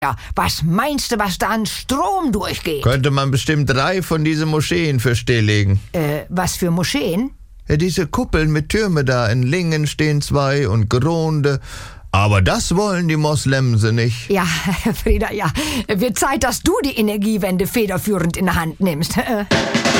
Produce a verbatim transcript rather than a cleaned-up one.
Ja, was meinst du, was da an Strom durchgeht? Könnte man bestimmt drei von diesen Moscheen für stilllegen. Äh, was für Moscheen? Ja, diese Kuppeln mit Türme da. In Lingen stehen zwei und Gronde. Aber das wollen die Moslemse nicht. Ja, Frieda, ja. Wird Zeit, dass du die Energiewende federführend in der Hand nimmst.